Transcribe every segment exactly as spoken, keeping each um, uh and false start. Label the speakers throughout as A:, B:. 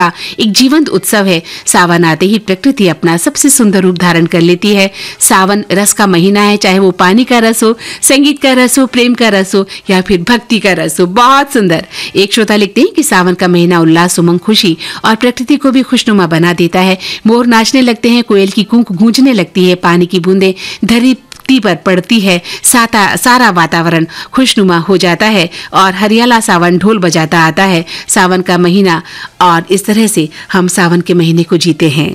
A: एक जीवंत उत्सव है। सावन आते ही प्रकृति अपना सबसे सुंदर रूप धारण कर लेती है। सावन रस का महीना है, चाहे वो पानी का रस हो, संगीत का रस हो, प्रेम का रस हो या फिर भक्ति का रस हो। बहुत सुंदर। एक श्रोता लिखते हैं कि सावन का महीना उल्लास, उमंग, खुशी और प्रकृति को भी खुशनुमा बना देता है। मोर नाचने लगते हैं, कोयल की कूक गूंजने लगती है, पानी की बूंदें धरती पर पड़ती है, साता सारा वातावरण खुशनुमा हो जाता है और हरियाला सावन ढोल बजाता आता है। सावन का महीना, और इस तरह से हम सावन के महीने को जीते हैं।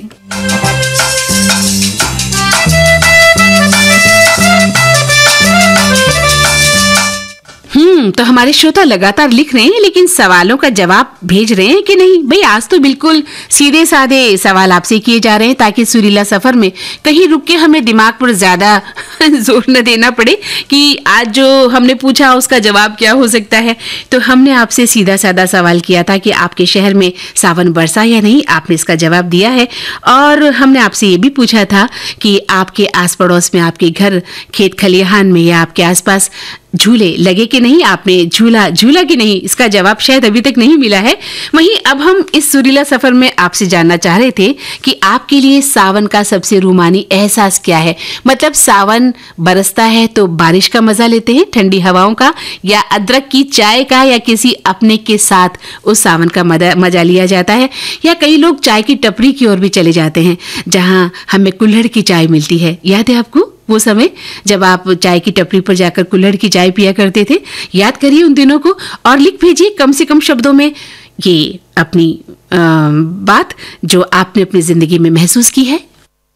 A: हम्म तो हमारे श्रोता लगातार लिख रहे हैं, लेकिन सवालों का जवाब भेज रहे हैं कि नहीं? भाई आज तो बिल्कुल सीधे साधे सवाल आपसे किए जा रहे हैं, ताकि सुरीला सफर में कहीं रुक के हमें दिमाग पर ज्यादा जोर न देना पड़े कि आज जो हमने पूछा उसका जवाब क्या हो सकता है। तो हमने आपसे सीधा साधा सवाल किया था कि आपके शहर में सावन बरसा या नहीं। आपने इसका जवाब दिया है। और हमने आपसे ये भी पूछा था कि आपके आस पड़ोस में, आपके घर, खेत खलिहान में या आपके आसपास झूले लगे कि नहीं। आपने झूला झूला कि नहीं, इसका जवाब शायद अभी तक नहीं मिला है। वहीं अब हम इस सुरीला सफर में आपसे जानना चाह रहे थे कि आपके लिए सावन का सबसे रूमानी एहसास क्या है। मतलब सावन बरसता है तो बारिश का मजा लेते हैं, ठंडी हवाओं का, या अदरक की चाय का, या किसी अपने के साथ उस सावन का मजा लिया जाता है, या कई लोग चाय की टपरी की ओर भी चले जाते हैं जहां हमें कुल्हड़ की चाय मिलती है। याद है आपको वो समय जब आप चाय की टपरी पर जाकर कुल्हड़ की चाय पिया करते थे? याद करिए उन दिनों को और लिख भेजिए कम से कम शब्दों में ये अपनी आ, बात जो आपने अपनी जिंदगी में महसूस की है।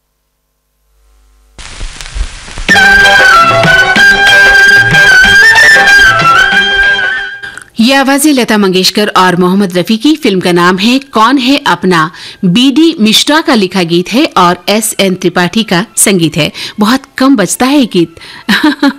A: ये आवाजें लता मंगेशकर और मोहम्मद रफी की। फिल्म का नाम है कौन है अपना। बी डी मिश्रा का लिखा गीत है और एस एन त्रिपाठी का संगीत है। बहुत कम बजता है गीत।